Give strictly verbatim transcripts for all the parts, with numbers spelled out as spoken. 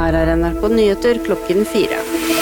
Her er N R K Nyheter klokken fire.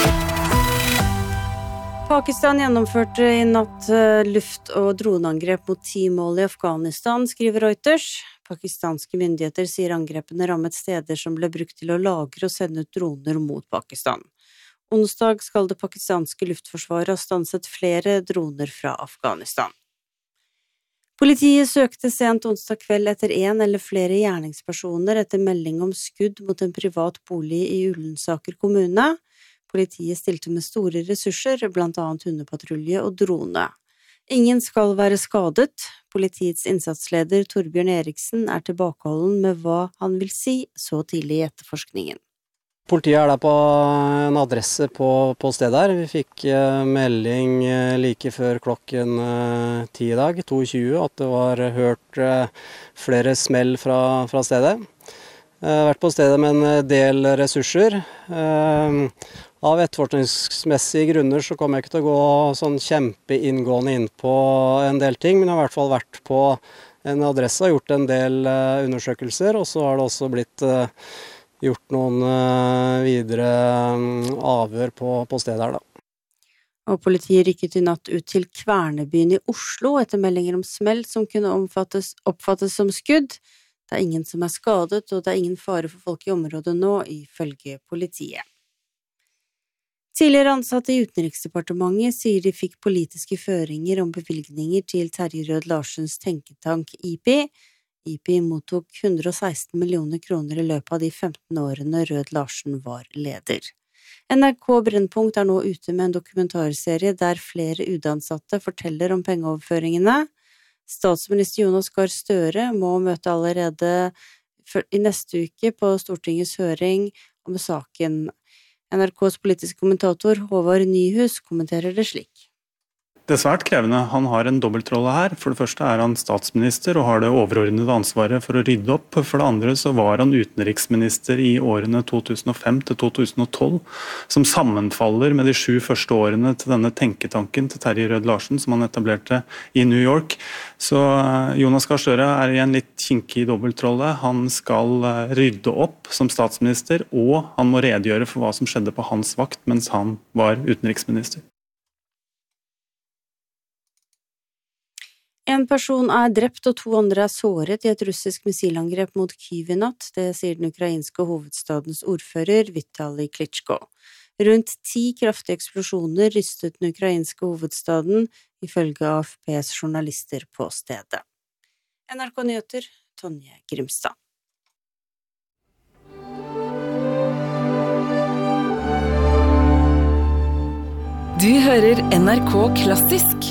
Pakistan gjennomførte i natt luft- og droneangrep mot ti mål i Afghanistan, skriver Reuters. Pakistanske myndigheter sier angrepene rammet steder som ble brukt til å lagre og sende ut droner mot Pakistan. Onsdag skal det pakistanske luftforsvaret ha stanset flere droner fra Afghanistan. Politiet søkte sent onsdag kveld etter en eller flere gjerningspersoner etter melding om skudd mot en privat bolig i Ullensaker kommune. Politiet stilte med store ressurser, blant annet hundepatrulje og drone. Ingen skal være skadet. Politiets innsatsleder Torbjørn Eriksen er tilbakeholden med hva han vil si så tidlig i etterforskningen. Politiet er der på en adresse på, på stedet her. Vi fikk uh, melding uh, like før klokken uh, ti i dag, to tjue, at det var hørt uh, flere smell fra, fra stedet. Jeg har vært på stedet med en del ressurser. Uh, av etterforskningsmessige grunner så kommer jeg ikke til å gå sånn kjempeinngående inn på en del ting, men jeg har i hvert fall vært på en adresse og gjort en del uh, undersøkelser, og så har det også blitt uh, gjort noen uh, videre um, avhør på, på stedet her da. Og politiet rykket i natt ut til Kvernebyen i Oslo etter meldinger om smell som kunne oppfattes, oppfattes som skudd. Det er ingen som er skadet, og det er ingen fare for folk i området nå, ifølge politiet. Tidligere ansatte i Utenriksdepartementet sier de fikk politiske føringer om bevilgninger til Terje Rød-Larsens tenketank I P I. I P I mottok hundre og seksten millioner kroner i løpet av de femten årene Rød-Larsen var leder. N R K Brennpunkt er nå ute med en dokumentarserie der flere U D-ansatte forteller om pengeoverføringene. Statsminister Jonas Gahr Støre må møte allerede i neste uke på Stortingets høring om saken. N R K's politiske kommentator Håvard Nyhus kommenterer det slik. Det er svært krevende. Han har en dobbeltrolle her. For det første er han statsminister og har det overordnede ansvaret for å rydde opp. For det andre så var han utenriksminister i årene to tusen og fem til to tusen og tolv, som sammenfaller med de sju første årene til denne tenketanken til Terje Rød-Larsen, som han etablerte i New York. Så Jonas Gahr Støre er i en litt kinkig dobbeltrolle. Han skal rydde opp som statsminister, og han må redegjøre for hva som skjedde på hans vakt mens han var utenriksminister. En person er drept og to andre er såret i et russisk missilangrep mot Kyiv i natt, det sier den ukrainske hovedstadens ordfører Vitali Klitschko. Rundt ti kraftige eksplosjoner rystet den ukrainske hovedstaden, ifølge A F P's journalister på stedet. N R K Nyheter, Tonje Grimstad. Du hører N R K Klassisk.